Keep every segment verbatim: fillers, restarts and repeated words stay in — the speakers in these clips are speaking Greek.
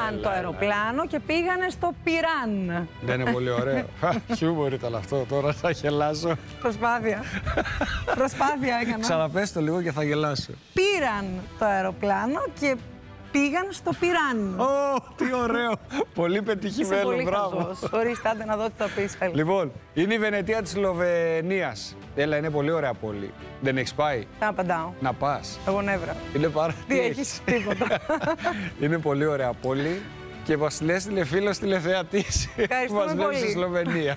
πήραν το αεροπλάνο και πήγανε στο Πειράν. Δεν είναι πολύ ωραίο. Χιούμορ ήταν αυτό, τώρα θα γελάσω. Προσπάθεια. Προσπάθεια έκανα. Ξαναπες το λίγο και θα γελάσω. Πήραν το αεροπλάνο και πήγαν στο Πειράν. Ω, τι ωραίο. Πολύ πετυχημένο, Είσαι πολύ μπράβο. χαζός. Ορίστε, άντε να δω τι θα πεις. Λοιπόν, είναι η Βενετία της Σλοβενίας. Έλα, είναι πολύ ωραία πόλη. Δεν έχεις πάει? Θα απαντάω. Να πας. Εγώ νεύρα. Είναι πάρα... Τι έχεις, τίποτα. Είναι πολύ ωραία πόλη και μας την έστειλε φίλος τηλεθεατής που μας βλέπει στη Σλοβενία.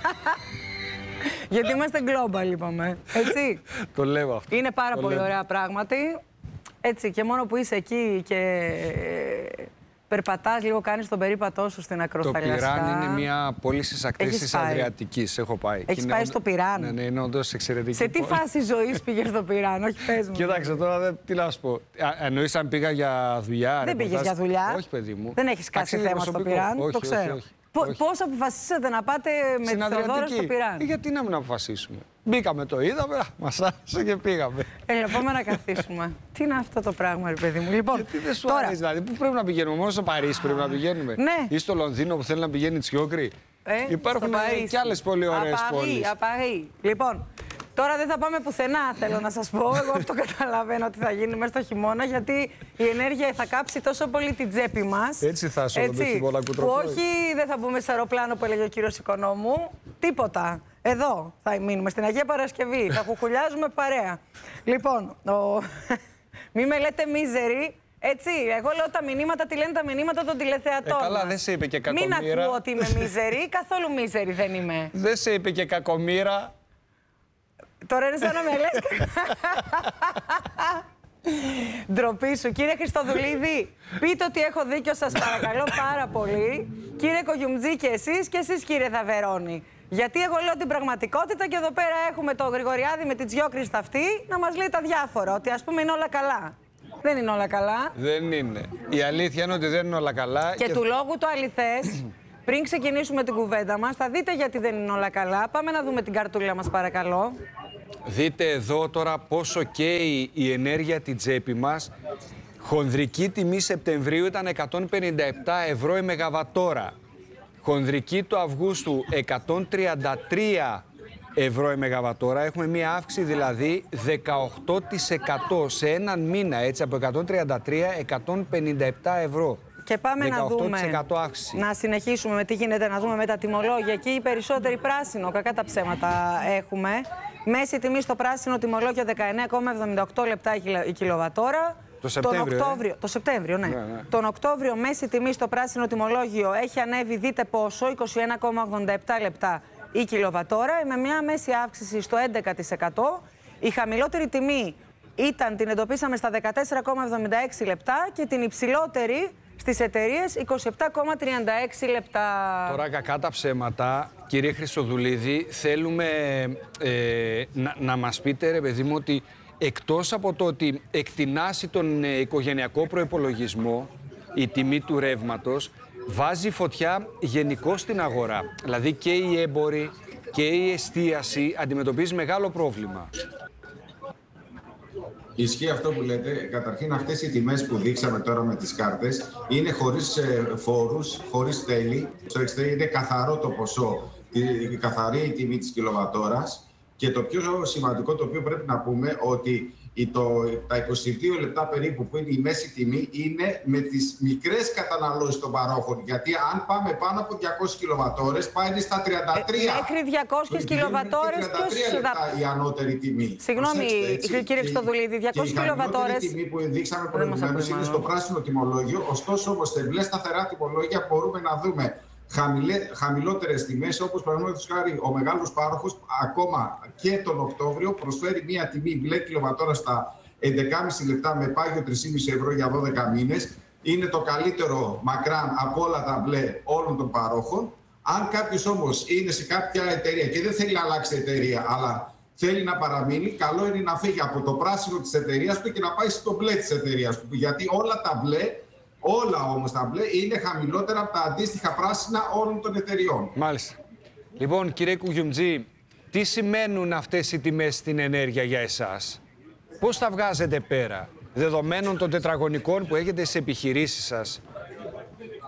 Γιατί είμαστε global, είπαμε. Έτσι. Το λέω αυτό. Είναι πάρα το πολύ λέω. ωραία πράγματι. Έτσι, και μόνο που είσαι εκεί και περπατάς λίγο, κάνεις τον περίπατό σου στην ακροθαλασσιά. Το Πειράν είναι μια πόλη στις ακτές της Αδριατικής. Έχω πάει. Έχεις πάει στο Πειράν? Ναι, ναι, είναι όντως εξαιρετική. Σε τι πόλη. φάση ζωής πήγες στο Πειράν, όχι πες μου. Κοίταξε τώρα, δεν, τι να σου πω. Εννοείς αν πήγα για δουλειά? Δεν πήγες για δουλειά. Όχι, παιδί μου. Δεν έχεις κάτι θέμα στο Πειράν, όχι, το ξέρω. Όχι, όχι. Πώς αποφασίσατε να πάτε με τη Θεοδόρα στο Πειράν? Ε, γιατί να μην αποφασίσουμε. Μπήκαμε, το είδαμε, μας άρεσε και πήγαμε. Έλα, πάμε να καθίσουμε. Τι είναι αυτό το πράγμα, ρε παιδί μου. Λοιπόν, γιατί δεν σου τώρα... αρέσει, δηλαδή, πού πρέπει να πηγαίνουμε? Μόνο στο Παρίσι πρέπει να πηγαίνουμε? Ναι. Ή στο Λονδίνο που θέλει να πηγαίνει Τσιόκρη? Ε, Υπάρχουν και άλλες πολύ ωραίες πόλεις. Απαρί. Λοιπόν, τώρα δεν θα πάμε πουθενά, θέλω να σας πω. Εγώ αυτό καταλαβαίνω ότι θα γίνει μέσα στο χειμώνα, γιατί η ενέργεια θα κάψει τόσο πολύ την τσέπη μας. Έτσι θα σου το χειμώνα κουτροπόη. Που όχι, δεν θα μπούμε σε αεροπλάνο που έλεγε ο κύριος Οικονόμου. Τίποτα. Εδώ θα μείνουμε, στην Αγία Παρασκευή. Θα κουκουλιάζουμε παρέα. Λοιπόν, ο... μη με λέτε μίζερη. Έτσι, εγώ λέω τα μηνύματα, τι λένε τα μηνύματα των τηλεθεατών. Ε, καλά, δεν σε είπε και κακομοίρα. Μην ακούω ότι είμαι μίζερη, καθόλου μίζερη δεν είμαι. Δεν σε είπε και κακομοίρα. Τώρα είναι σαν να με λες. Ντροπή σου. Κύριε Χριστοδουλίδη, πείτε ότι έχω δίκιο, σας παρακαλώ πάρα πολύ. Κύριε Κογιουμτζή και εσείς και εσείς κύριε Θαβερώνη. Γιατί εγώ λέω την πραγματικότητα και εδώ πέρα έχουμε το Γρηγοριάδη με την Τζιόκρη στα αυτή να μας λέει τα διάφορα. Ότι ας πούμε είναι όλα καλά. Δεν είναι όλα καλά. Δεν είναι. Η αλήθεια είναι ότι δεν είναι όλα καλά. Και, και... του λόγου το αληθές, πριν ξεκινήσουμε την κουβέντα μας, θα δείτε γιατί δεν είναι όλα καλά. Πάμε να δούμε την καρτούλα μας, παρακαλώ. Δείτε εδώ τώρα πόσο καίει η ενέργεια την τσέπη μας. Χονδρική τιμή Σεπτεμβρίου ήταν εκατόν πενήντα επτά ευρώ η μεγαβατόρα. Χονδρική του Αυγούστου εκατόν τριάντα τρία ευρώ η μεγαβατόρα. Έχουμε μία αύξηση δηλαδή δεκαοκτώ τοις εκατό σε έναν μήνα, έτσι, από εκατόν τριάντα τρία εκατόν πενήντα επτά ευρώ. Και πάμε να δούμε, αύξηση. να συνεχίσουμε με τι γίνεται, να δούμε με τα τιμολόγια. Εκεί οι περισσότεροι πράσινο, κακά τα ψέματα έχουμε. Μέση τιμή στο πράσινο τιμολόγιο δεκαεννέα κόμμα εβδομήντα οκτώ λεπτά η κιλοβατόρα. Το Σεπτέμβριο, τον Οκτώβριο, ε? το Σεπτέμβριο, ναι. Ναι, ναι. Τον Οκτώβριο μέση τιμή στο πράσινο τιμολόγιο έχει ανέβει, δείτε πόσο, είκοσι ένα κόμμα ογδόντα επτά λεπτά η κιλοβατόρα, με μια μέση αύξηση στο έντεκα τοις εκατό. Η χαμηλότερη τιμή ήταν, την εντοπίσαμε στα δεκατέσσερα κόμμα εβδομήντα έξι λεπτά και την υψηλότερη στις εταιρείες είκοσι επτά κόμμα τριάντα έξι λεπτά. Τώρα κακά τα ψέματα, κύριε Χριστοδουλίδη, θέλουμε ε, να, να μας πείτε, ρε παιδί μου, ότι εκτός από το ότι εκτινάσει τον ε, οικογενειακό προϋπολογισμό η τιμή του ρεύματος, βάζει φωτιά γενικώς στην αγορά. Δηλαδή και οι έμποροι και η εστίαση αντιμετωπίζει μεγάλο πρόβλημα. Ισχύει αυτό που λέτε. Καταρχήν, αυτές οι τιμές που δείξαμε τώρα με τις κάρτες είναι χωρίς ε, φόρους, χωρίς τέλη. Στο εξωτερικό είναι καθαρό το ποσό, η καθαρή τιμή της κιλοβατόρας. Και το πιο σημαντικό το οποίο πρέπει να πούμε ότι το, τα είκοσι δύο λεπτά περίπου που είναι η μέση τιμή είναι με τις μικρές καταναλώσεις των παρόχων. Γιατί αν πάμε πάνω από διακόσιες κιλοβατόρες πάει στα τριάντα τρία. Ε, μέχρι διακόσιες κιλοβατόρες ποιος θα... η ανώτερη τιμή. Συγγνώμη, κύριε Χριστοδουλίδη, διακόσιες κιλοβατόρες. Η τιμή που δείξαμε προηγουμένως είναι στο πράσινο τιμολόγιο. Ωστόσο, όμως, σε μπλε σταθερά τιμολόγια μπορούμε να δούμε χαμηλότερες τιμές, όπως παραδείγματος χάρη ο μεγάλος πάροχος ακόμα και τον Οκτώβριο προσφέρει μία τιμή μπλε κιλοβατόρα στα έντεκα κόμμα πέντε λεπτά με πάγιο τρία κόμμα πέντε ευρώ για δώδεκα μήνες. Είναι το καλύτερο μακράν από όλα τα μπλε όλων των παρόχων. Αν κάποιος όμως είναι σε κάποια εταιρεία και δεν θέλει να αλλάξει εταιρεία, αλλά θέλει να παραμείνει, καλό είναι να φύγει από το πράσινο της εταιρείας του και να πάει στο μπλε της εταιρείας του. Γιατί όλα τα μπλε Όλα όμως τα μπλε είναι χαμηλότερα από τα αντίστοιχα πράσινα όλων των εταιριών. Μάλιστα. Λοιπόν, κύριε Κουγιουμτζή, τι σημαίνουν αυτές οι τιμές στην ενέργεια για εσάς? Πώς τα βγάζετε πέρα, δεδομένων των τετραγωνικών που έχετε στις επιχειρήσεις σας?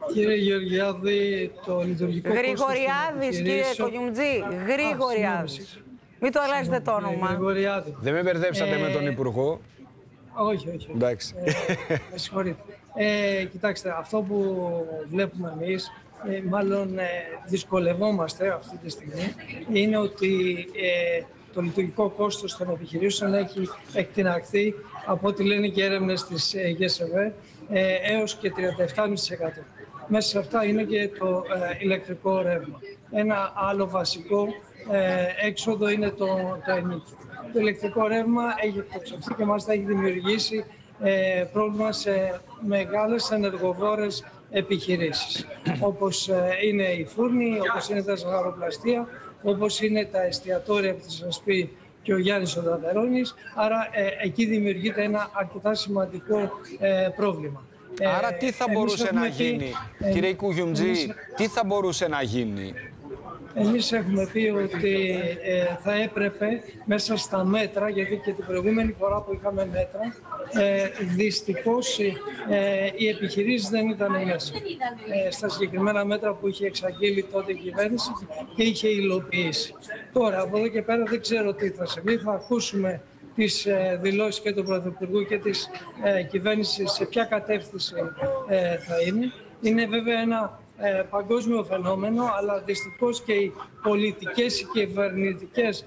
Κύριε Γεωργιάδη, το λειτουργικό Γρηγοριάδης, κύριε Κογιουμτζή, Γρηγοριάδης. Μην το αλλάζετε το όνομα. Γρηγοριάδη. Δεν με μπερδέψατε ε... με τον Υπουργό. Όχι, όχι. Εντάξει. Ε, με συγχωρείτε. Ε, κοιτάξτε, αυτό που βλέπουμε εμείς, ε, μάλλον ε, δυσκολευόμαστε αυτή τη στιγμή, είναι ότι ε, το λειτουργικό κόστος των επιχειρήσεων έχει εκτιναχθεί από ό,τι λένε και έρευνες της ε, ΓΕΣΕΒ ε, έως και τριάντα επτά κόμμα πέντε τοις εκατό. Μέσα σε αυτά είναι και το ε, ηλεκτρικό ρεύμα. Ένα άλλο βασικό ε, έξοδο είναι το, το ενίκιο. Το ηλεκτρικό ρεύμα έχει εκτοξευθεί και μάλιστα έχει δημιουργήσει ε, πρόβλημα σε μεγάλες ενεργοβόρες επιχειρήσεις, όπως ε, είναι η φούρνη, όπως είναι τα ζαχαροπλαστεία, όπως είναι τα εστιατόρια που θα σας πει και ο Γιάννης ο Δαβερώνης. Άρα ε, εκεί δημιουργείται ένα αρκετά σημαντικό ε, πρόβλημα. Άρα τι θα μπορούσε να γίνει, ε, κύριε Κογιουμτζή, εμείς... τι θα μπορούσε να γίνει? Εμείς έχουμε πει ότι ε, θα έπρεπε μέσα στα μέτρα, γιατί και την προηγούμενη φορά που είχαμε μέτρα, ε, δυστυχώς ε, οι επιχειρήσεις δεν ήταν μέσα ε, στα συγκεκριμένα μέτρα που είχε εξαγγείλει τότε η κυβέρνηση και είχε υλοποιήσει. Τώρα, από εδώ και πέρα δεν ξέρω τι θα συμβεί, θα ακούσουμε τις ε, δηλώσεις και του Πρωθυπουργού και της ε, κυβέρνησης σε ποια κατεύθυνση ε, θα είναι. Είναι βέβαια ένα Ε, παγκόσμιο φαινόμενο, αλλά δυστυχώς και οι πολιτικές και οι κυβερνητικές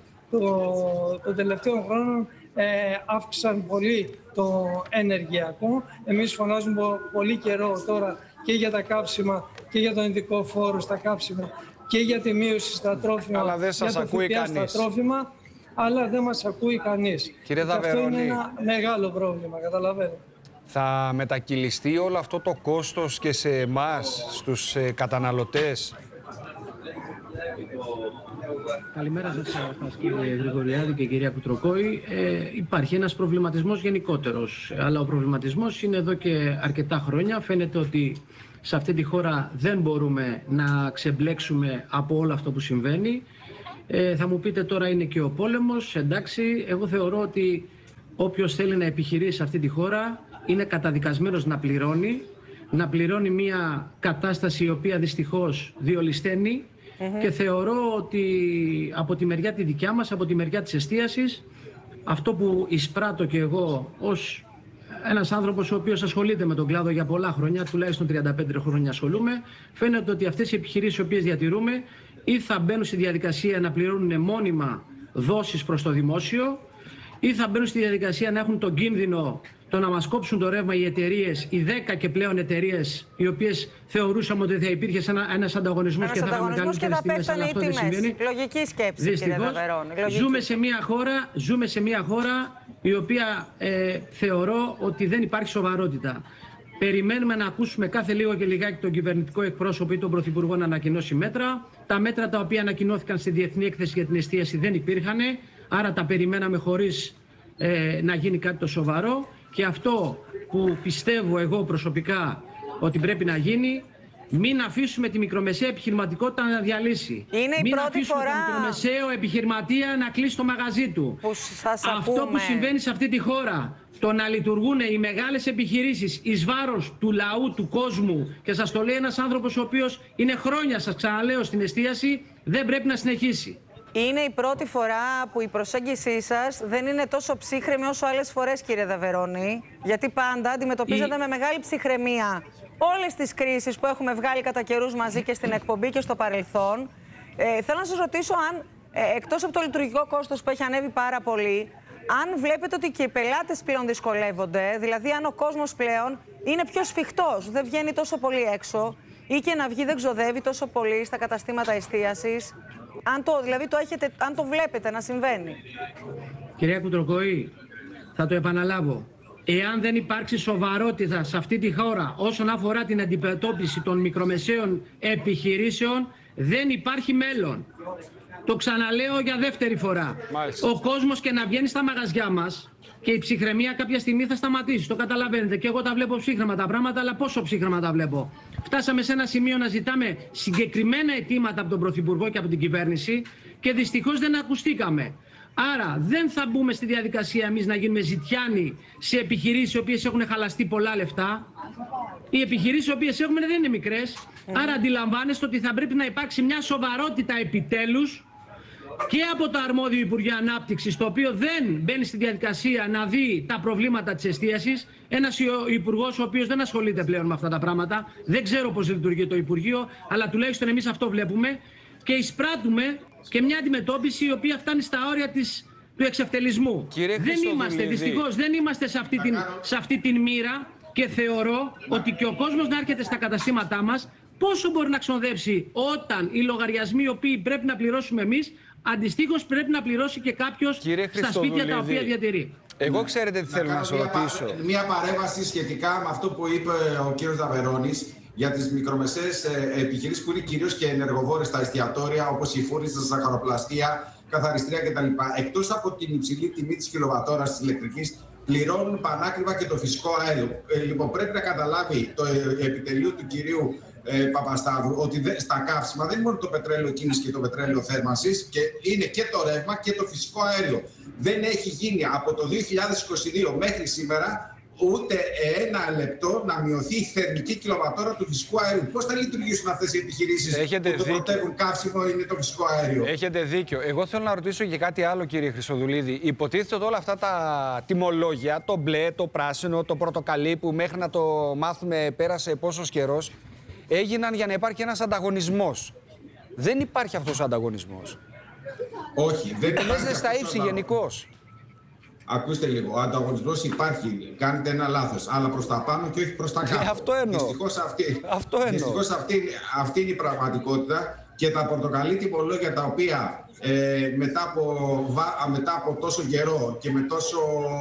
των τελευταίων χρόνων ε, αύξησαν πολύ το ενεργειακό. Εμείς φωνάζουμε πολύ καιρό τώρα και για τα καύσιμα και για τον ειδικό φόρο στα καύσιμα και για τη μείωση στα τρόφιμα, αλλά δεν σας για το ακούει ΦΠΑ κανείς. Στα τρόφιμα, αλλά δεν μας ακούει κανείς. Κύριε Αυτό Δαβερώνη, είναι ένα μεγάλο πρόβλημα, καταλαβαίνετε. Θα μετακυλιστεί όλο αυτό το κόστος και σε εμάς, στους ε, καταναλωτές? Καλημέρα σας κύριε Γρηγοριάδη και κυρία Κουτροκόη. Ε, υπάρχει ένας προβληματισμός γενικότερος, αλλά ο προβληματισμός είναι εδώ και αρκετά χρόνια. Φαίνεται ότι σε αυτή τη χώρα δεν μπορούμε να ξεμπλέξουμε από όλο αυτό που συμβαίνει. Ε, θα μου πείτε τώρα είναι και ο πόλεμος, εντάξει. Εγώ θεωρώ ότι όποιος θέλει να επιχειρήσει σε αυτή τη χώρα είναι καταδικασμένος να πληρώνει, να πληρώνει μια κατάσταση η οποία δυστυχώς διολυσθένει mm-hmm. και θεωρώ ότι από τη μεριά τη δικιά μας, από τη μεριά της εστίασης, αυτό που εισπράττω και εγώ ως ένας άνθρωπος ο οποίος ασχολείται με τον κλάδο για πολλά χρόνια, τουλάχιστον τριάντα πέντε χρόνια ασχολούμαι, φαίνεται ότι αυτές οι επιχειρήσεις οι οποίες διατηρούμε ή θα μπαίνουν στη διαδικασία να πληρώνουν μόνιμα δόσεις προς το δημόσιο, ή θα μπαίνουν στη διαδικασία να έχουν τον κίνδυνο το να μας κόψουν το ρεύμα οι εταιρείες, οι δέκα και πλέον εταιρείες, οι οποίες θεωρούσαμε ότι θα υπήρχε ένα, ένας ανταγωνισμός ένας και θα είχαμε καλύτερες τιμές, αλλά αυτό δεν συμβαίνει. Λογική σκέψη, δυστυχώς, κύριε Δαβερώνη. Λογική. Ζούμε σε μια χώρα, ζούμε σε μια χώρα η οποία ε, θεωρώ ότι δεν υπάρχει σοβαρότητα. Περιμένουμε να ακούσουμε κάθε λίγο και λιγάκι τον κυβερνητικό εκπρόσωπο ή τον Πρωθυπουργό να ανακοινώσει μέτρα. Τα μέτρα τα οποία ανακοινώθηκαν στη Διεθνή Έκθεση για την Εστίαση δεν υπήρχαν, άρα τα περιμέναμε χωρίς ε, να γίνει κάτι το σοβαρό. Και αυτό που πιστεύω εγώ προσωπικά ότι πρέπει να γίνει, μην αφήσουμε τη μικρομεσαία επιχειρηματικότητα να διαλύσει. Είναι η μην πρώτη αφήσουμε φορά... το μικρομεσαίο επιχειρηματία να κλείσει το μαγαζί του. Που σας αυτό ακούμε... που συμβαίνει σε αυτή τη χώρα, το να λειτουργούν οι μεγάλες επιχειρήσεις εις βάρος του λαού, του κόσμου, και σας το λέει ένας άνθρωπος ο οποίος είναι χρόνια, σας ξαναλέω, στην εστίαση, δεν πρέπει να συνεχίσει. Είναι η πρώτη φορά που η προσέγγισή σας δεν είναι τόσο ψύχρεμη όσο άλλες φορές, κύριε Δαβερώνη. Γιατί πάντα αντιμετωπίζατε η... με μεγάλη ψυχραιμία όλες τις κρίσεις που έχουμε βγάλει κατά καιρούς μαζί και στην εκπομπή και στο παρελθόν. Ε, θέλω να σας ρωτήσω αν, ε, εκτός από το λειτουργικό κόστος που έχει ανέβει πάρα πολύ, αν βλέπετε ότι και οι πελάτες πλέον δυσκολεύονται, δηλαδή αν ο κόσμος πλέον είναι πιο σφιχτός, δεν βγαίνει τόσο πολύ έξω ή και να βγει δεν ξοδεύει τόσο πολύ στα καταστήματα εστίασης. Αν το, δηλαδή το έχετε, αν το βλέπετε να συμβαίνει. Κυρία Κουτροκοή, θα το επαναλάβω. Εάν δεν υπάρξει σοβαρότητα σε αυτή τη χώρα όσον αφορά την αντιμετώπιση των μικρομεσαίων επιχειρήσεων, δεν υπάρχει μέλλον. Το ξαναλέω για δεύτερη φορά. Μάλιστα. Ο κόσμος και να βγαίνει στα μαγαζιά μας και η ψυχραιμία κάποια στιγμή θα σταματήσει. Το καταλαβαίνετε. Και εγώ τα βλέπω ψύχρεμα τα πράγματα, αλλά πόσο ψύχρεμα τα βλέπω. Φτάσαμε σε ένα σημείο να ζητάμε συγκεκριμένα αιτήματα από τον Πρωθυπουργό και από την κυβέρνηση και δυστυχώς δεν ακουστήκαμε. Άρα δεν θα μπούμε στη διαδικασία εμείς να γίνουμε ζητιάνοι σε επιχειρήσεις οι οποίες έχουν χαλαστεί πολλά λεφτά. Οι επιχειρήσεις οι οποίες έχουμε δεν είναι μικρές. Mm. Άρα αντιλαμβάνεστε ότι θα πρέπει να υπάρξει μια σοβαρότητα επιτέλους και από το αρμόδιο Υπουργείο Ανάπτυξης, το οποίο δεν μπαίνει στη διαδικασία να δει τα προβλήματα της εστίασης. Ένας υπουργός ο οποίος δεν ασχολείται πλέον με αυτά τα πράγματα. Δεν ξέρω πώς λειτουργεί το Υπουργείο, αλλά τουλάχιστον εμείς αυτό βλέπουμε και εισπράττουμε και μια αντιμετώπιση η οποία φτάνει στα όρια της, του εξευτελισμού. Δεν είμαστε, δυστυχώς, δεν είμαστε σε αυτή, την, σε αυτή την μοίρα και θεωρώ ότι και ο κόσμος να έρχεται στα καταστήματά μας πόσο μπορεί να ξοδέψει όταν οι λογαριασμοί οι οποίοι πρέπει να πληρώσουμε εμείς, αντιστοίχως πρέπει να πληρώσει και κάποιος στα σπίτια τα οποία διατηρεί. Εγώ ξέρετε τι θέλω να, να σας ρωτήσω. Μία παρέμβαση σχετικά με αυτό που είπε ο κύριος Δαβερώνης για τις μικρομεσαίες επιχειρήσεις που είναι κυρίως και ενεργοβόρες στα εστιατόρια, όπως η φούρνηση, τα ζαχαροπλαστεία, καθαριστρία κτλ. Εκτός από την υψηλή τιμή της κιλοβατόρας της ηλεκτρικής, πληρώνουν πανάκριβα και το φυσικό αέριο. Ε, λοιπόν, πρέπει να καταλάβει το επιτελείο του κυρίου ε, Παπασταύρου ότι δε, στα καύσιμα δεν είναι μόνο το πετρέλαιο κίνησης και το πετρέλαιο θέρμανσης, και είναι και το ρεύμα και το φυσικό αέριο. Δεν έχει γίνει από το δύο χιλιάδες είκοσι δύο μέχρι σήμερα ούτε ένα λεπτό να μειωθεί η θερμική κιλοβατόρα του φυσικού αερίου. Πώς θα λειτουργήσουν αυτές οι επιχειρήσεις που το πρωτεύουν καύσιμο είναι το φυσικό αέριο? Έχετε δίκιο. Εγώ θέλω να ρωτήσω και κάτι άλλο, κύριε Χρυσοδουλίδη. Υποτίθεται ότι όλα αυτά τα τιμολόγια, το μπλε, το πράσινο, το πορτοκαλί, που μέχρι να το μάθουμε πέρασε πόσος καιρός, έγιναν για να υπάρχει ένας ανταγωνισμός. Δεν υπάρχει αυτός ο ανταγωνισμός. Όχι, δεν υπάρχει. Λέτε στα ύψη γενικώς. Ακούστε λίγο, ο ανταγωνισμός υπάρχει, κάνετε ένα λάθος, αλλά προς τα πάνω και όχι προς τα κάτω. Ε, αυτό εννοώ. Δυστυχώς αυτή, αυτό εννοώ. Δυστυχώς αυτή, αυτή είναι η πραγματικότητα, και τα πορτοκαλί τιμολόγια τα οποία ε, μετά, από, μετά από τόσο καιρό και με τόσο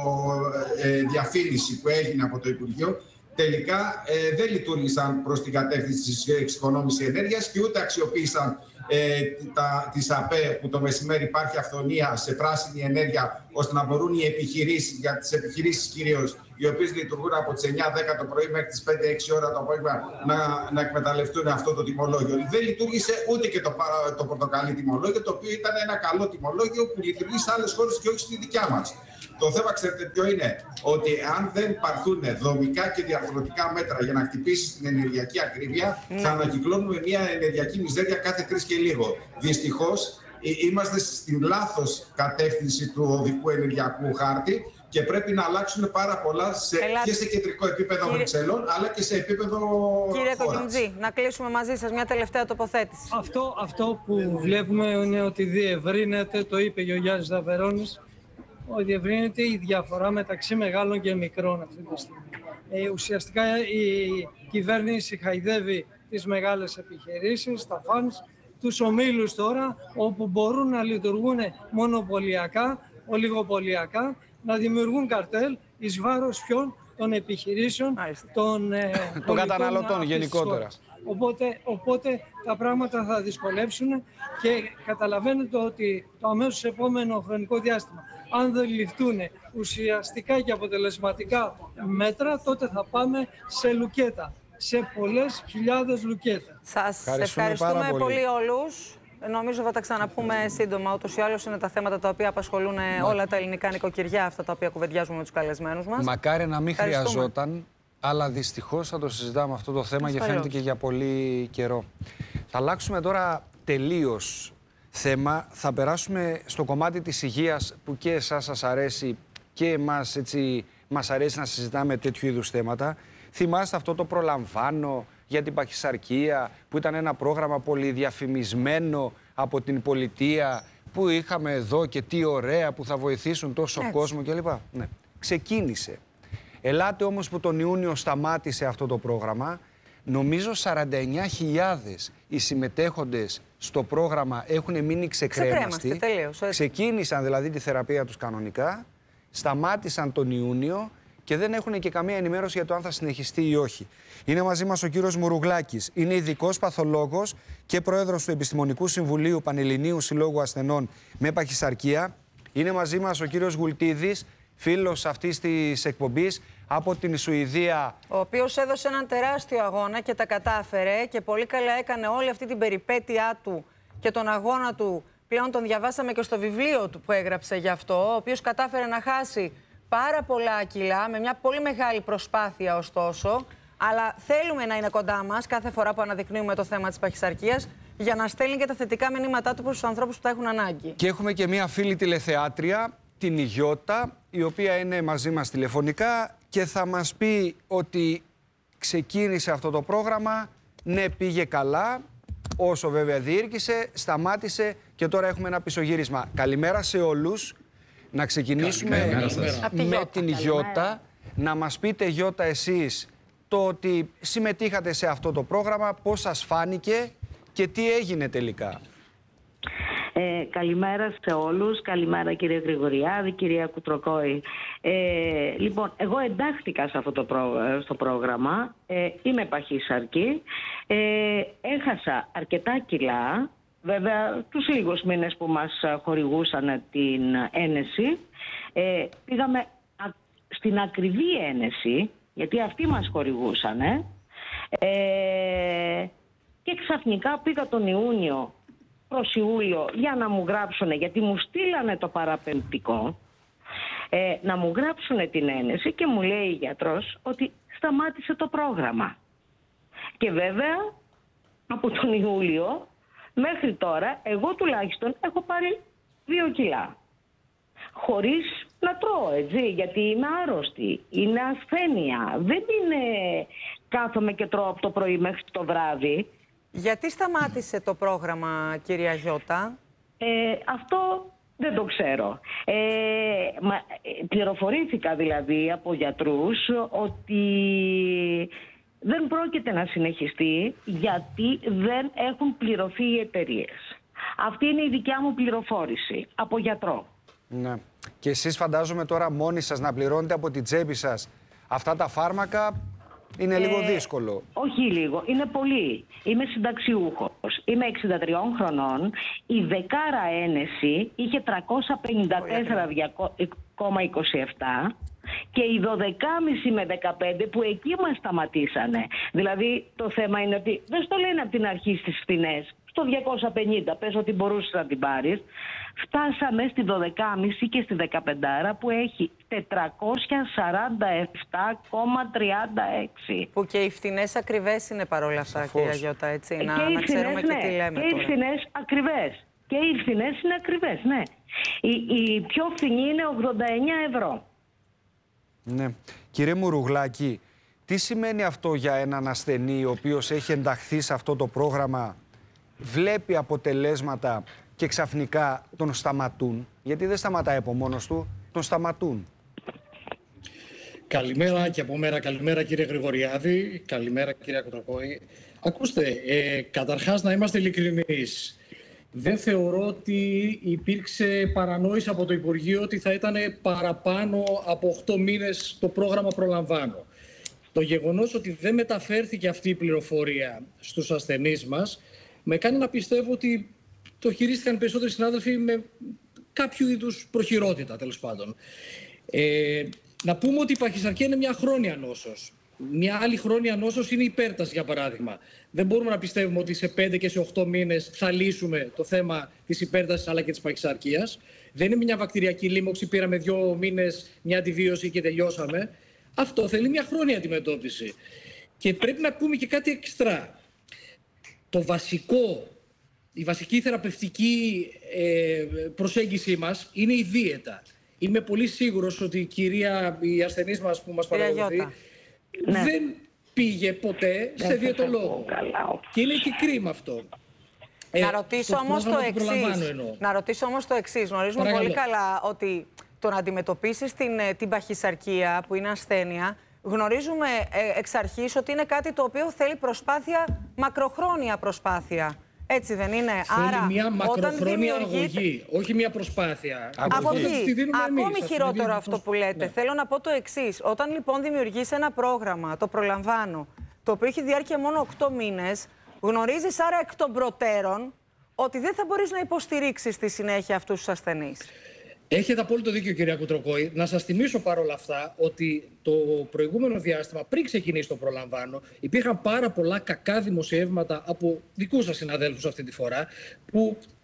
ε, διαφήμιση που έγινε από το Υπουργείο, τελικά ε, δεν λειτουργήσαν προς την κατεύθυνση της εξοικονόμησης ενέργειας και ούτε αξιοποίησαν ε, τα, τις ΑΠΕ, που το μεσημέρι υπάρχει αυθονία σε πράσινη ενέργεια, ώστε να μπορούν οι επιχειρήσεις, για τις επιχειρήσεις κυρίως, οι οποίες λειτουργούν από τις εννιά δέκα το πρωί μέχρι τις πέντε έξι ώρα το απόγευμα, να, να εκμεταλλευτούν αυτό το τιμολόγιο. Δεν λειτουργήσε ούτε και το, το πορτοκαλί τιμολόγιο, το οποίο ήταν ένα καλό τιμολόγιο που λειτουργεί σε άλλες χώρες και όχι στη δικιά μας. Το θέμα, ξέρετε ποιο είναι? Ότι αν δεν πάρθουν δομικά και διαρθρωτικά μέτρα για να χτυπήσει την ενεργειακή ακρίβεια, mm. θα ανακυκλώνουμε μια ενεργειακή μιζέρια κάθε τρεις και λίγο. Δυστυχώς, είμαστε στην λάθος κατεύθυνση του οδικού ενεργειακού χάρτη και πρέπει να αλλάξουν πάρα πολλά σε, και σε κεντρικό επίπεδο Κύριε... Βρυξελών, αλλά και σε επίπεδο Κύριε Κοκκινιτζή, να κλείσουμε μαζί σας μια τελευταία τοποθέτηση. Αυτό, αυτό που βλέπουμε είναι ότι διευρύνεται, το είπε και ο Γιάννης Δαβερώνης, ότι διευρύνεται η διαφορά μεταξύ μεγάλων και μικρών αυτή τη στιγμή. Ε, ουσιαστικά η κυβέρνηση χαϊδεύει τις μεγάλες επιχειρήσεις, τα φανς, τους ομίλους τώρα, όπου μπορούν να λειτουργούν μονοπωλιακά, ολιγοπωλιακά, να δημιουργούν καρτέλ εις βάρος ποιον? Των επιχειρήσεων, των, ε, των καταναλωτών γενικότερα. Οπότε, οπότε τα πράγματα θα δυσκολέψουν και καταλαβαίνετε ότι το αμέσως επόμενο χρονικό διάστημα, αν δεν ληφθούν ουσιαστικά και αποτελεσματικά μέτρα, τότε θα πάμε σε λουκέτα, σε πολλές χιλιάδες λουκέτα. Σας ευχαριστούμε, ευχαριστούμε πολύ. πολύ όλους. Νομίζω θα τα ξαναπούμε σύντομα. Ούτως ή άλλως είναι τα θέματα τα οποία απασχολούν ναι. όλα τα ελληνικά νοικοκυριά, αυτά τα οποία κουβεντιάζουμε με τους καλεσμένους μας. Μακάρι να μην χρειαζόταν, αλλά δυστυχώς θα το συζητάμε αυτό το θέμα και φαίνεται και για πολύ καιρό. Θα αλλάξουμε τώρα τελείως θέμα. Θα περάσουμε στο κομμάτι της υγείας που και εσάς σας αρέσει και εμάς έτσι μας αρέσει να συζητάμε τέτοιου είδους θέματα. Θυμάστε αυτό το προλαμβάνω για την παχυσαρκία, που ήταν ένα πρόγραμμα πολύ διαφημισμένο από την πολιτεία, που είχαμε εδώ και τι ωραία που θα βοηθήσουν τόσο Έτσι. κόσμο κλπ. Ναι. Ξεκίνησε. Ελάτε όμως που τον Ιούνιο σταμάτησε αυτό το πρόγραμμα. Νομίζω σαράντα εννιά χιλιάδες οι συμμετέχοντες στο πρόγραμμα έχουν μείνει ξεκρέμαστοι. Ξεκίνησαν δηλαδή τη θεραπεία τους κανονικά, σταμάτησαν τον Ιούνιο και δεν έχουν και καμία ενημέρωση για το αν θα συνεχιστεί ή όχι. Είναι μαζί μας ο κύριος Μουρουγλάκης. Είναι ειδικός παθολόγος και πρόεδρος του Επιστημονικού Συμβουλίου Πανελληνίου Συλλόγου Ασθενών με Παχυσαρκία. Είναι μαζί μας ο κύριος Γουλτίδης, φίλος αυτής της εκπομπής από την Σουηδία. Ο οποίος έδωσε έναν τεράστιο αγώνα και τα κατάφερε και πολύ καλά έκανε όλη αυτή την περιπέτειά του και τον αγώνα του πλέον τον διαβάσαμε και στο βιβλίο του που έγραψε γι' αυτό, ο οποίος κατάφερε να χάσει πάρα πολλά κιλά με μια πολύ μεγάλη προσπάθεια ωστόσο, αλλά θέλουμε να είναι κοντά μας κάθε φορά που αναδεικνύουμε το θέμα της παχυσαρκίας για να στέλνει και τα θετικά μηνύματά του προς τους ανθρώπους που τα έχουν ανάγκη. Και έχουμε και μια φίλη τηλεθεάτρια, την Γιώτα, η οποία είναι μαζί μας τηλεφωνικά και θα μας πει ότι ξεκίνησε αυτό το πρόγραμμα, ναι, πήγε καλά, όσο βέβαια διήρκησε, σταμάτησε και τώρα έχουμε ένα πισωγύρισμα. Καλημέρα σε όλους. Να ξεκινήσουμε με την Γιώτα. Να μας πείτε, Γιώτα, εσείς το ότι συμμετείχατε σε αυτό το πρόγραμμα, πώς σας φάνηκε και τι έγινε τελικά. Ε, καλημέρα σε όλους. Καλημέρα κυρία Γρηγοριάδη, κυρία Κουτροκόη. Ε, λοιπόν, εγώ εντάχθηκα σε αυτό το πρό, στο πρόγραμμα. Ε, είμαι παχύσαρκη. Ε, έχασα αρκετά κιλά. Βέβαια, τους λίγους μήνες που μας χορηγούσαν την ένεση, ε, πήγαμε α, στην ακριβή ένεση, γιατί αυτοί μας χορηγούσαν. Ε, και ξαφνικά πήγα τον Ιούνιο προς Ιούλιο για να μου γράψουνε, γιατί μου στείλανε το παραπεμπτικό, ε, να μου γράψουνε την ένεση και μου λέει η γιατρός ότι σταμάτησε το πρόγραμμα. Και βέβαια, από τον Ιούλιο μέχρι τώρα, εγώ τουλάχιστον έχω πάρει δύο κιλά. Χωρίς να τρώω, έτσι, γιατί είμαι άρρωστη, είναι ασθένεια. Δεν είναι κάθομαι και τρώω από το πρωί μέχρι το βράδυ. Γιατί σταμάτησε το πρόγραμμα, κυρία Γιώτα? Ε, αυτό δεν το ξέρω. Ε, μα, πληροφορήθηκα δηλαδή από γιατρούς ότι δεν πρόκειται να συνεχιστεί γιατί δεν έχουν πληρωθεί οι εταιρείες. Αυτή είναι η δικιά μου πληροφόρηση από γιατρό. Ναι. Και εσείς φαντάζομαι τώρα μόνοι σας να πληρώνετε από την τσέπη σας αυτά τα φάρμακα είναι ε, λίγο δύσκολο. Όχι λίγο, είναι πολύ. Είμαι συνταξιούχος. Είμαι εξήντα τριών χρονών. Η δεκάρα ένεση είχε τριακόσια πενήντα τέσσερα κόμμα είκοσι επτά και η δωδεκάμισι με δεκαπέντε που εκεί μας σταματήσανε. Δηλαδή το θέμα είναι ότι δεν στο λένε από την αρχή στις φθηνές. Στο διακόσια πενήντα, πες ότι μπορούσες να την πάρεις. Φτάσαμε στη δωδεκάμισι και στη δεκαπεντάρα που έχει τετρακόσια σαράντα επτά κόμμα τριάντα έξι. Που και οι φθηνές ακριβές είναι παρόλα αυτά, Σαφώς. κυρία Γιώτα, έτσι, και να, οι να ξέρουμε φθηνές, και τι ναι. λέμε και τώρα. οι φθηνές ακριβές. Και οι φθηνές είναι ακριβές, ναι. Η, η πιο φθηνή είναι ογδόντα εννιά ευρώ. Ναι. Κύριε Μουρουγλάκη, τι σημαίνει αυτό για έναν ασθενή ο οποίος έχει ενταχθεί σε αυτό το πρόγραμμα, βλέπει αποτελέσματα και ξαφνικά τον σταματούν? Γιατί δεν σταματάει από μόνος του, τον σταματούν. Καλημέρα και από μέρα. Καλημέρα κύριε Γρηγοριάδη. Καλημέρα κυρία Κουτροκόη. Ακούστε, ε, καταρχάς να είμαστε ειλικρινείς. Δεν θεωρώ ότι υπήρξε παρανόηση από το Υπουργείο ότι θα ήταν παραπάνω από οκτώ μήνες το πρόγραμμα Προλαμβάνω. Το γεγονός ότι δεν μεταφέρθηκε αυτή η πληροφορία στους ασθενείς μας με κάνει να πιστεύω ότι το χειρίστηκαν περισσότεροι συνάδελφοι με κάποιο είδους προχειρότητα, τέλος πάντων. Ε, να πούμε ότι η παχυσαρκία είναι μια χρόνια νόσος. Μια άλλη χρόνια νόσος είναι η υπέρταση, για παράδειγμα. Δεν μπορούμε να πιστεύουμε ότι σε πέντε και σε οκτώ μήνες θα λύσουμε το θέμα της υπέρτασης αλλά και της παχυσαρκίας. Δεν είναι μια βακτηριακή λίμωξη, πήραμε δύο μήνες μια αντιβίωση και τελειώσαμε. Αυτό θέλει μια χρόνια αντιμετώπιση. Και πρέπει να πούμε και κάτι εξτρά. Το βασικό, η βασική θεραπευτική ε, προσέγγιση μας είναι η δίαιτα. Είμαι πολύ σίγουρος ότι η κυρία, η ασθενής μας που μας παρακολουθεί, ναι, δεν πήγε ποτέ δεν σε διαιτολόγο. Και είναι και κρίμα αυτό. Να ε, ρωτήσω όμως το εξής. Να ρωτήσω όμως το εξής. Γνωρίζουμε Παρακαλώ. πολύ καλά ότι το να αντιμετωπίσεις την, την παχυσαρκία που είναι ασθένεια, γνωρίζουμε ε, εξ αρχής ότι είναι κάτι το οποίο θέλει προσπάθεια, μακροχρόνια προσπάθεια. Έτσι δεν είναι? Θέλει Άρα, μια μακροχρόνια δημιουργείται... αγωγή, όχι μια προσπάθεια. Αγωγή. Ακόμη εμείς, χειρότερο αυτό που λέτε. Ναι. Θέλω να πω το εξής. Όταν λοιπόν δημιουργείς ένα πρόγραμμα, το Προλαμβάνω, το οποίο έχει διάρκεια μόνο οκτώ μήνες, γνωρίζεις άρα εκ των προτέρων ότι δεν θα μπορείς να υποστηρίξεις στη συνέχεια αυτούς τους ασθενείς. Έχετε απόλυτο δίκιο, κυρία Κουτροκόη. Να σας θυμίσω παρόλα αυτά ότι το προηγούμενο διάστημα, πριν ξεκινήσει το Προλαμβάνω, υπήρχαν πάρα πολλά κακά δημοσιεύματα από δικούς σας συναδέλφους αυτή τη φορά, που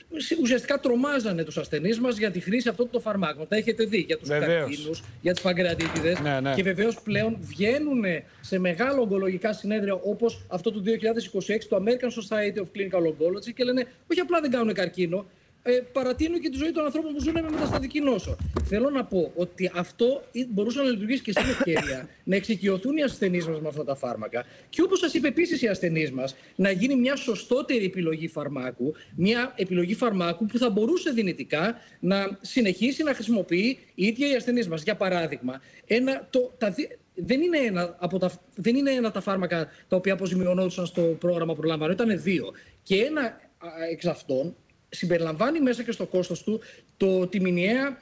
ουσιαστικά τρομάζανε τους ασθενείς μας για τη χρήση αυτών των φαρμάκων. Τα έχετε δει για τους καρκίνους, για τις παγκρατίτιδες. Ναι, ναι. Και βεβαίως πλέον βγαίνουν σε μεγάλα ογκολογικά συνέδρια όπως αυτό του δύο χιλιάδες είκοσι έξι, το American Society of Clinical Oncology, και λένε όχι απλά δεν κάνουν καρκίνο, Ε, παρατείνουν και τη ζωή των ανθρώπων που ζουν με μεταστατική νόσο. Θέλω να πω ότι αυτό μπορούσε να λειτουργήσει και στην ευκαιρία να εξοικειωθούν οι ασθενείς μας με αυτά τα φάρμακα και, όπως σας είπε επίσης οι ασθενείς μας, να γίνει μια σωστότερη επιλογή φαρμάκου, μια επιλογή φαρμάκου που θα μπορούσε δυνητικά να συνεχίσει να χρησιμοποιεί η ίδια οι ασθενείς μας. Για παράδειγμα, ένα, το, τα, δεν, είναι ένα από τα, δεν είναι ένα τα φάρμακα τα οποία αποζημιωνόντουσαν στο πρόγραμμα προλαμβάνω, ήταν δύο. Και ένα εξ αυτών συμπεριλαμβάνει μέσα και στο κόστος του το, τη μηνιαία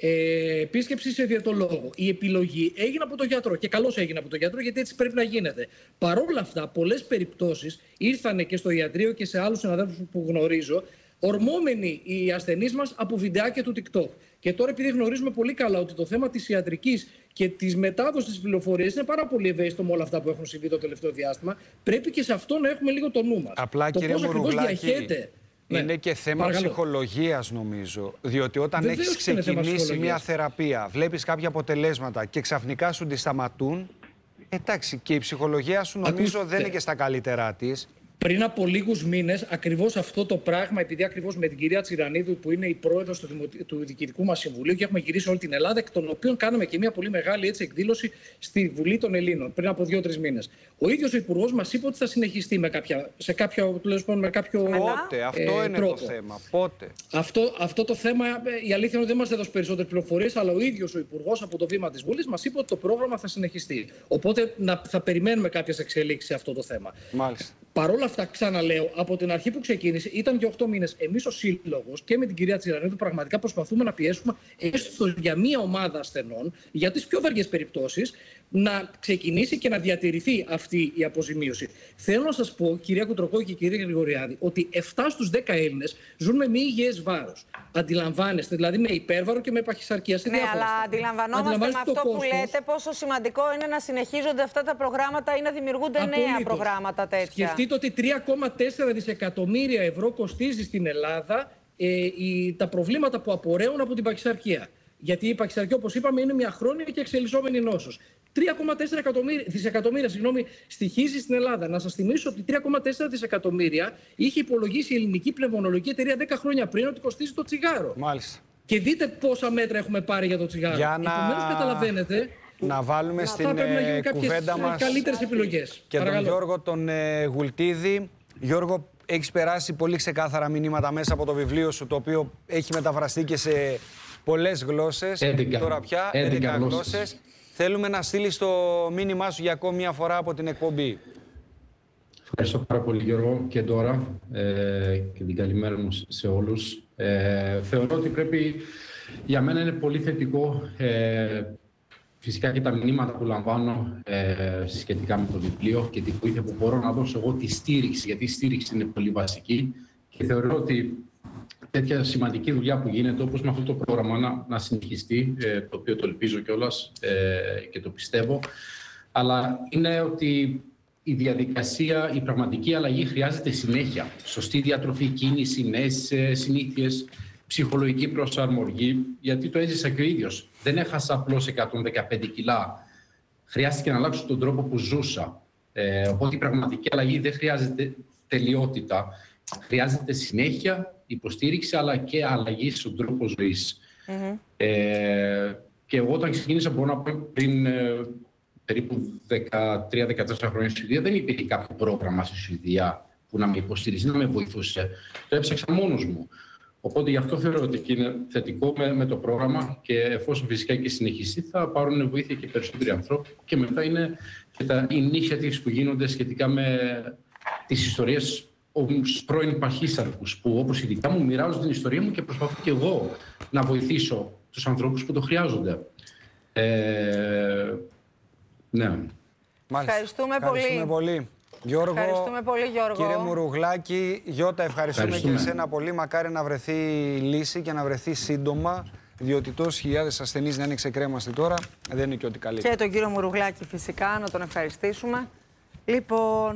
ε, επίσκεψη σε διαιτολόγο. Η επιλογή έγινε από τον γιατρό και καλώς έγινε από τον γιατρό, γιατί έτσι πρέπει να γίνεται. Παρ' όλα αυτά, πολλές περιπτώσεις ήρθανε και στο ιατρείο και σε άλλους συναδέλφους που γνωρίζω, ορμόμενοι οι ασθενείς μας από βιντεάκια του TikTok. Και τώρα, επειδή γνωρίζουμε πολύ καλά ότι το θέμα της ιατρικής και της μετάδοσης της πληροφορίας είναι πάρα πολύ ευαίσθητο με όλα αυτά που έχουν συμβεί το τελευταίο διάστημα, πρέπει και σε αυτό να έχουμε λίγο το νου μας. Απλά, το κύριε Μουρογλάκη, είναι ναι. και θέμα Παρακαλώ. ψυχολογίας, νομίζω. Διότι όταν Βεβαίως έχεις ξεκινήσει μια θεραπεία, βλέπεις κάποια αποτελέσματα και ξαφνικά σου τη σταματούν, εντάξει, και η ψυχολογία σου νομίζω Ακούστε. δεν είναι και στα καλύτερά της. Πριν από λίγους μήνες, ακριβώς αυτό το πράγμα, επειδή ακριβώς με την κυρία Τσιρανίδου, που είναι η πρόεδρος του, Δημο... του Διοικητικού μας Συμβουλίου και έχουμε γυρίσει όλη την Ελλάδα, εκ των οποίων κάναμε και μια πολύ μεγάλη έτσι, εκδήλωση στη Βουλή των Ελλήνων πριν από δύο-τρεις μήνες. Ο ίδιος ο Υπουργός μας είπε ότι θα συνεχιστεί με, κάποια, σε κάποιο, με κάποιο Πότε, αυτό ε, είναι τρόπο. το θέμα. Πότε. Αυτό, αυτό το θέμα, η αλήθεια είναι ότι δεν μας έδωσε περισσότερες πληροφορίες, αλλά ο ίδιος ο Υπουργός από το βήμα της Βουλής μας είπε ότι το πρόγραμμα θα συνεχιστεί. Οπότε να, θα περιμένουμε κάποιες εξελίξεις σε αυτό το θέμα. Μάλιστα. Παρ' όλα αυτά, ξαναλέω, από την αρχή που ξεκίνησε, ήταν για οκτώ μήνες. Εμείς ως Σύλλογος και με την κυρία Τσιρανίδου πραγματικά προσπαθούμε να πιέσουμε έστω για μία ομάδα ασθενών, για τις πιο βαριές περιπτώσεις, να ξεκινήσει και να διατηρηθεί αυτή η αποζημίωση. Θέλω να σας πω, κυρία Κουτροκόη και κυρία Γρηγοριάδη, ότι επτά στους δέκα Έλληνες ζουν με μη υγιές βάρος. Αντιλαμβάνεστε, δηλαδή με υπέρβαρο και με παχυσαρκία. Ναι, αλλά αντιλαμβανόμαστε με αυτό που κόστος. λέτε πόσο σημαντικό είναι να συνεχίζονται αυτά τα προγράμματα ή να δημιουργούνται Απολύτως. νέα προγράμματα τέτοια. Σκεφτείτε ότι τρία κόμμα τέσσερα δισεκατομμύρια ευρώ κοστίζει στην Ελλάδα ε, η, τα προβλήματα που απορρέουν από την παχυσαρκία. Γιατί η παχυσαρκία, όπως είπαμε, είναι μια χρόνια και εξελισσόμενη νόσος. τρία κόμμα τέσσερα δισεκατομμύρια συγγνώμη, στοιχίζει στην Ελλάδα. Να σας θυμίσω ότι τρία κόμμα τέσσερα δισεκατομμύρια είχε υπολογίσει η Ελληνική Πνευμονολογική Εταιρεία δέκα χρόνια πριν ότι κοστίζει το τσιγάρο. Μάλιστα. Και δείτε πόσα μέτρα έχουμε πάρει για το τσιγάρο. Για να... Επομένως, καταλαβαίνετε. Να βάλουμε να στην ε, κουβέντα μας καλύτερες επιλογές. Και Παρακαλώ. τον Γιώργο τον ε, Γουλτίδη. Γιώργο, έχεις περάσει πολύ ξεκάθαρα μηνύματα μέσα από το βιβλίο σου, το οποίο έχει μεταφραστεί και σε πολλές γλώσσες. έντεκα. Τώρα πια, έντεκα γλώσσες. Θέλουμε να στείλεις το μήνυμά σου για ακόμη μια φορά από την εκπομπή. Ευχαριστώ πάρα πολύ, Γιώργο, και τώρα ε, και την καλημέρα μου σε όλους. Ε, θεωρώ ότι πρέπει, για μένα είναι πολύ θετικό, ε, φυσικά και τα μηνύματα που λαμβάνω ε, σχετικά με το βιβλίο και τη βοήθεια που μπορώ να δώσω εγώ, τη στήριξη, γιατί η στήριξη είναι πολύ βασική και θεωρώ ότι τέτοια σημαντική δουλειά που γίνεται, όπως με αυτό το πρόγραμμα, να, να συνεχιστεί, ε, το οποίο το ελπίζω κιόλας ε, και το πιστεύω, αλλά είναι ότι η διαδικασία, η πραγματική αλλαγή χρειάζεται συνέχεια. Σωστή διατροφή, κίνηση, νέες συνήθειες, ψυχολογική προσαρμογή, γιατί το έζησα και ο ίδιος. Δεν έχασα απλώς εκατόν δεκαπέντε κιλά. Χρειάστηκε να αλλάξω τον τρόπο που ζούσα. Ε, οπότε η πραγματική αλλαγή δεν χρειάζεται τελειότητα. Χρειάζεται συνέχεια, υποστήριξη, αλλά και αλλαγή στον τρόπο ζωής. Mm-hmm. Ε, και εγώ όταν ξεκίνησα, μπορώ να πω πριν ε, περίπου δεκατρία δεκατέσσερα χρόνια στη Σουηδία, δεν υπήρχε κάποιο πρόγραμμα στη Σουηδία που να με υποστηρίζει, να με βοηθούσε. Το έψαξα μόνος μου. Οπότε γι' αυτό θεωρώ ότι είναι θετικό με, με το πρόγραμμα και εφόσον φυσικά και συνεχιστεί, θα πάρουν βοήθεια και περισσότεροι άνθρωποι. Και μετά είναι και τα initiatives που γίνονται σχετικά με τις ιστορίες στους πρώην παχύσαρκους, που όπως η δικά μου μοιράζουν την ιστορία μου και προσπαθώ και εγώ να βοηθήσω τους ανθρώπους που το χρειάζονται. Ε, ναι. Μάλιστα. Ευχαριστούμε, Ευχαριστούμε πολύ. πολύ. Γιώργο, ευχαριστούμε πολύ, Γιώργο. Κύριε Μουρουγλάκη, Γιώτα, ευχαριστούμε, ευχαριστούμε και εσένα πολύ. Μακάρι να βρεθεί λύση και να βρεθεί σύντομα, διότι τόσοι χιλιάδες ασθενείς να είναι ξεκρέμαστοι τώρα, δεν είναι και ό,τι καλύτερο. Και τον κύριο Μουρουγλάκη φυσικά, να τον ευχαριστήσουμε. Λοιπόν...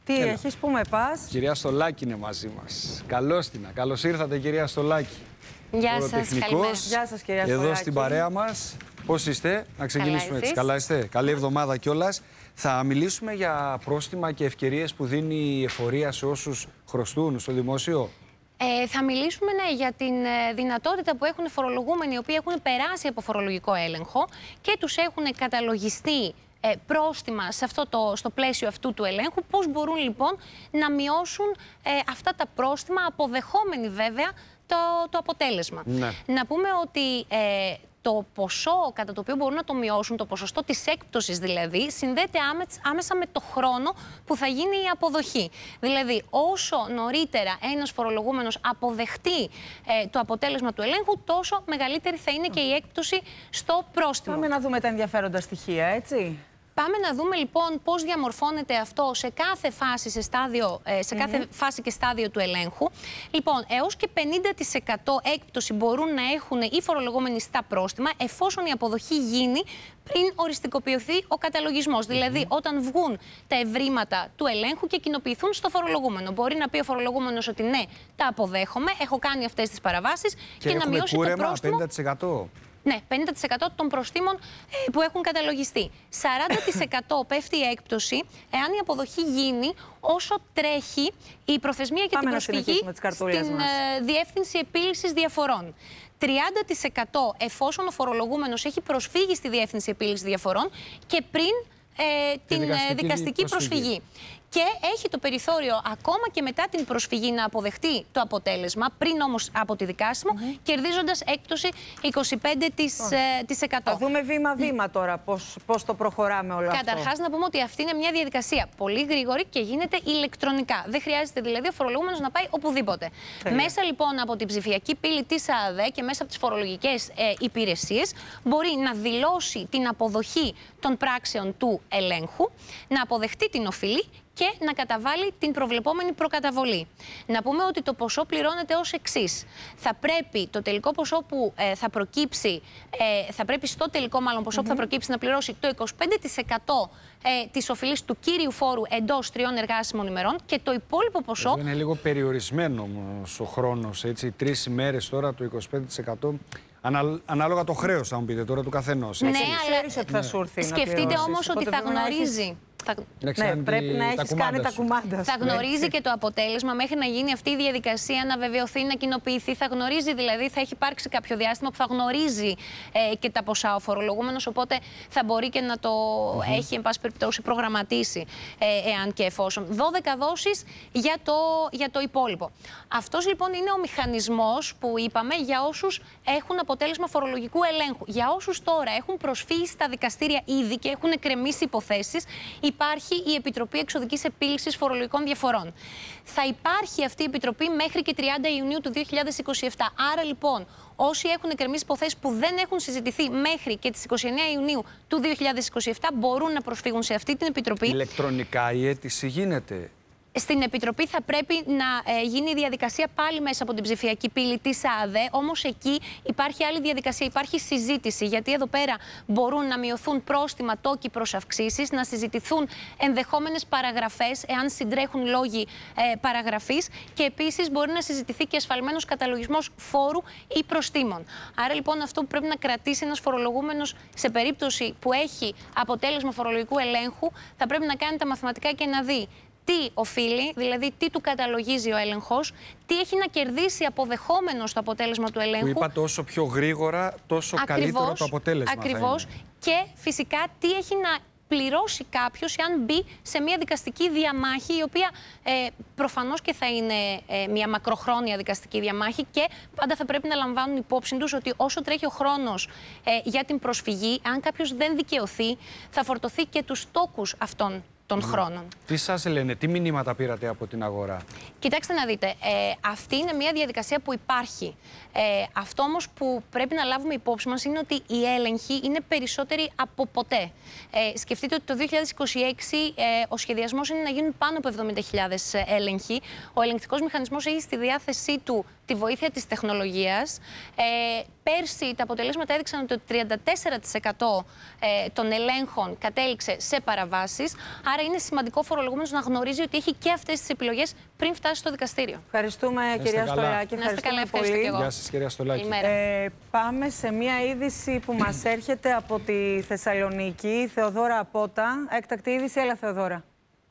Τι Έλα. έχεις, πού με πας? Κυρία Στολάκη είναι μαζί μας. Καλώς την. Καλώς ήρθατε, κυρία Στολάκη. Γεια σας, καλημέρα. Γεια σας, κυρία Στολάκη. Εδώ στην παρέα μας. Πώς είστε? Να ξεκινήσουμε έτσι. Καλά είστε? Καλή εβδομάδα κιόλας. Θα μιλήσουμε για πρόστιμα και ευκαιρίες που δίνει η εφορία σε όσους χρωστούν στο δημόσιο. Ε, θα μιλήσουμε ναι, για την ε, δυνατότητα που έχουν φορολογούμενοι οι οποίοι έχουν περάσει από φορολογικό έλεγχο και τους έχουν καταλογιστεί ε, πρόστιμα σε αυτό το, στο πλαίσιο αυτού του ελέγχου. Πώς μπορούν λοιπόν να μειώσουν ε, αυτά τα πρόστιμα, αποδεχόμενοι βέβαια το, το αποτέλεσμα. Ναι. Να πούμε ότι ε, το ποσό κατά το οποίο μπορούν να το μειώσουν, το ποσοστό της έκπτωσης δηλαδή, συνδέεται άμεσα με το χρόνο που θα γίνει η αποδοχή. Δηλαδή, όσο νωρίτερα ένας φορολογούμενος αποδεχτεί ε, το αποτέλεσμα του ελέγχου, τόσο μεγαλύτερη θα είναι και η έκπτωση στο πρόστιμο. Πάμε να δούμε τα ενδιαφέροντα στοιχεία, έτσι. Πάμε να δούμε λοιπόν πώς διαμορφώνεται αυτό σε κάθε φάση, σε στάδιο, σε κάθε mm-hmm. φάση και στάδιο του ελέγχου. Λοιπόν, έως και πενήντα τοις εκατό έκπτωση μπορούν να έχουν οι φορολογούμενοι στα πρόστιμα, εφόσον η αποδοχή γίνει πριν οριστικοποιηθεί ο καταλογισμός. Mm-hmm. Δηλαδή, όταν βγουν τα ευρήματα του ελέγχου και κοινοποιηθούν στο φορολογούμενο. Μπορεί να πει ο φορολογούμενος ότι ναι, τα αποδέχομαι, έχω κάνει αυτές τις παραβάσεις και, και να μειώσει το πρόστιμο. πενήντα τοις εκατό. Ναι, πενήντα τοις εκατό των προστίμων ε, που έχουν καταλογιστεί. σαράντα τοις εκατό πέφτει η έκπτωση εάν η αποδοχή γίνει όσο τρέχει η προθεσμία και Πάμε την προσφυγή στην ε, Διεύθυνση Επίλυσης Διαφορών. τριάντα τοις εκατό εφόσον ο φορολογούμενος έχει προσφύγει στη Διεύθυνση Επίλυσης Διαφορών και πριν ε, την δικαστική, δικαστική προσφυγή. προσφυγή. Και έχει το περιθώριο ακόμα και μετά την προσφυγή να αποδεχτεί το αποτέλεσμα, πριν όμως από τη δικάσιμο, mm-hmm. κερδίζοντας έκπτωση είκοσι πέντε τοις εκατό. Θα δούμε βήμα-βήμα τώρα πώς, πώς το προχωράμε όλο αυτό. Καταρχάς να πούμε ότι αυτή είναι μια διαδικασία πολύ γρήγορη και γίνεται ηλεκτρονικά. Δεν χρειάζεται δηλαδή ο φορολογούμενος να πάει οπουδήποτε. Τέλεια. Μέσα λοιπόν από την ψηφιακή πύλη της ΑΔΕ και μέσα από τις φορολογικές ε, υπηρεσίες μπορεί να δηλώσει την αποδοχή των πράξεων του ελέγχου, να αποδεχτεί την οφειλή και να καταβάλει την προβλεπόμενη προκαταβολή. Να πούμε ότι το ποσό πληρώνεται ως εξής. Θα πρέπει το τελικό ποσό που ε, θα προκύψει, ε, θα πρέπει στο τελικό μάλλον ποσό mm-hmm. που θα προκύψει να πληρώσει το είκοσι πέντε τοις εκατό ε, της οφειλής του κύριου φόρου εντός τριών εργάσιμων ημερών και το υπόλοιπο ποσό... Εδώ είναι λίγο περιορισμένο ο χρόνος, έτσι, τρεις ημέρες τώρα το είκοσι πέντε τοις εκατό. Ανά, ανάλογα το χρέος θα μου πείτε τώρα του καθενός. Ναι, αλλά θα σου έρθει σκεφτείτε όμως ότι θα γνωρίζει. Θα... Ναι, πρέπει να έχεις κάνει τα κουμάντα. Θα γνωρίζει και το αποτέλεσμα μέχρι να γίνει αυτή η διαδικασία, να βεβαιωθεί, να κοινοποιηθεί. Θα γνωρίζει δηλαδή, θα έχει υπάρξει κάποιο διάστημα που θα γνωρίζει ε, και τα ποσά ο φορολογούμενος. Οπότε θα μπορεί και να το mm-hmm. έχει, εν πάση περιπτώσει, προγραμματίσει, ε, εάν και εφόσον. δώδεκα δόσεις για το, για το υπόλοιπο. Αυτός λοιπόν είναι ο μηχανισμός που είπαμε για όσους έχουν αποτέλεσμα φορολογικού ελέγχου. Για όσους τώρα έχουν προσφύγει στα δικαστήρια ήδη και έχουν εκκρεμίσει υποθέσεις, υπάρχει η Επιτροπή Εξοδικής Επίλυσης Φορολογικών Διαφορών. Θα υπάρχει αυτή η Επιτροπή μέχρι και τριάντα Ιουνίου του δύο χιλιάδες είκοσι επτά. Άρα λοιπόν, όσοι έχουν εκκρεμίσει υποθέσεις που δεν έχουν συζητηθεί μέχρι και τις είκοσι εννέα Ιουνίου του δύο χιλιάδες είκοσι επτά μπορούν να προσφύγουν σε αυτή την Επιτροπή. Ηλεκτρονικά η αίτηση γίνεται. Στην Επιτροπή θα πρέπει να ε, γίνει η διαδικασία πάλι μέσα από την ψηφιακή πύλη της ΑΔΕ, όμως εκεί υπάρχει άλλη διαδικασία, υπάρχει συζήτηση, γιατί εδώ πέρα μπορούν να μειωθούν πρόστιμα, τόκοι προς αυξήσεις, να συζητηθούν ενδεχόμενες παραγραφές, εάν συντρέχουν λόγοι ε, παραγραφής και επίσης μπορεί να συζητηθεί και ασφαλμένος καταλογισμός φόρου ή προστίμων. Άρα λοιπόν αυτό που πρέπει να κρατήσει ένας φορολογούμενος σε περίπτωση που έχει αποτέλεσμα φορολογικού ελέγχου, θα πρέπει να κάνει τα μαθηματικά και να δει τι οφείλει, δηλαδή τι του καταλογίζει ο έλεγχος, τι έχει να κερδίσει αποδεχόμενο στο αποτέλεσμα του ελέγχου. Που είπατε όσο πιο γρήγορα, τόσο ακριβώς, καλύτερο το αποτέλεσμα. Ακριβώς. Και φυσικά τι έχει να πληρώσει κάποιος εάν μπει σε μια δικαστική διαμάχη, η οποία ε, προφανώς και θα είναι ε, μια μακροχρόνια δικαστική διαμάχη και πάντα θα πρέπει να λαμβάνουν υπόψη τους ότι όσο τρέχει ο χρόνος ε, για την προσφυγή, αν κάποιος δεν δικαιωθεί, θα φορτωθεί και τους τόκους αυτών των χρόνων. Τι σας λένε, τι μηνύματα πήρατε από την αγορά? Κοιτάξτε να δείτε, ε, αυτή είναι μια διαδικασία που υπάρχει. Ε, αυτό όμως που πρέπει να λάβουμε υπόψη μας είναι ότι οι έλεγχοι είναι περισσότεροι από ποτέ. Ε, σκεφτείτε ότι το δύο χιλιάδες είκοσι έξι ε, ο σχεδιασμός είναι να γίνουν πάνω από εβδομήντα χιλιάδες έλεγχοι. Ο ελεγκτικός μηχανισμός έχει στη διάθεσή του τη βοήθεια της τεχνολογίας, ε, Πέρσι τα αποτελέσματα έδειξαν ότι το τριάντα τέσσερα τοις εκατό ε, των ελέγχων κατέληξε σε παραβάσεις. Άρα είναι σημαντικό ο φορολογούμενος να γνωρίζει ότι έχει και αυτές τις επιλογές πριν φτάσει στο δικαστήριο. Ευχαριστούμε, κυρία Στολάκη. Να είστε καλά, ευχαριστώ και εγώ. Γεια σας, κυρία Στολάκη. Ε, πάμε σε μια είδηση που μας έρχεται από τη Θεσσαλονίκη. Θεοδόρα Απότα. Έκτακτη είδηση, έλα Θεοδόρα.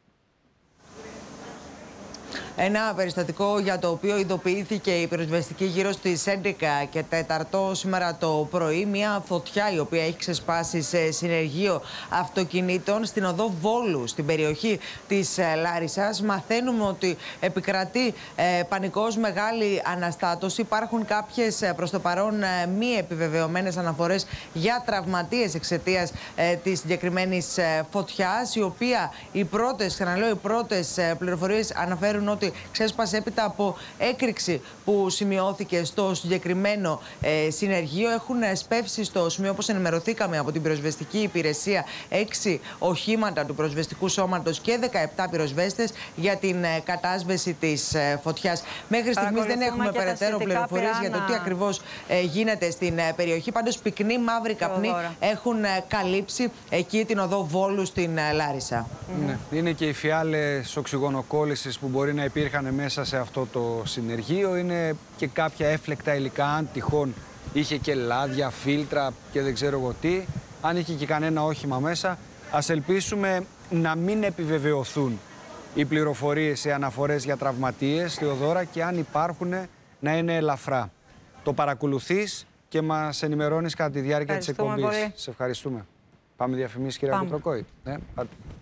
Ένα περιστατικό για το οποίο ειδοποιήθηκε η πυροσβεστική γύρω στις έντεκα και τέταρτο σήμερα το πρωί. Μια φωτιά η οποία έχει ξεσπάσει σε συνεργείο αυτοκινήτων στην οδό Βόλου, στην περιοχή της Λάρισσας. Μαθαίνουμε ότι επικρατεί ε, πανικός, μεγάλη αναστάτωση. Υπάρχουν κάποιες προς το παρόν ε, μη επιβεβαιωμένες αναφορές για τραυματίες εξαιτίας ε, της συγκεκριμένης ε, φωτιάς, η οποία οι πρώτες, ξαναλέω, οι πρώτες ε, πληροφορίες αναφέρουν ότι ξέσπασε έπειτα από έκρηξη που σημειώθηκε στο συγκεκριμένο ε, συνεργείο. Έχουν σπεύσει στο σημείο, όπως ενημερωθήκαμε από την πυροσβεστική υπηρεσία, έξι οχήματα του πυροσβεστικού σώματος και δεκαεπτά πυροσβέστες για την ε, κατάσβεση της ε, φωτιάς. Μέχρι στιγμής δεν έχουμε περαιτέρω πληροφορίες για το τι ακριβώς ε, γίνεται στην ε, περιοχή. Πάντως, πυκνοί μαύροι καπνοί έχουν ε, καλύψει εκεί την οδό Βόλου στην ε, Λάρισα. Mm-hmm. Ναι. Είναι και οι φιάλες οξυγονοκόλλησης που μπορεί να υπήρχαν μέσα σε αυτό το συνεργείο. Είναι και κάποια έφλεκτα υλικά, αν τυχόν είχε και λάδια, φίλτρα και δεν ξέρω εγώ τι. Αν είχε και κανένα όχημα μέσα, ας ελπίσουμε να μην επιβεβαιωθούν οι πληροφορίες, οι αναφορές για τραυματίες, Θεοδόρα, και αν υπάρχουν να είναι ελαφρά. Το παρακολουθείς και μας ενημερώνεις κατά τη διάρκεια της εκπομπής. Πολύ. Σε ευχαριστούμε. Πάμε διαφημίσεις, κυρία Κουτροκόη. Ναι,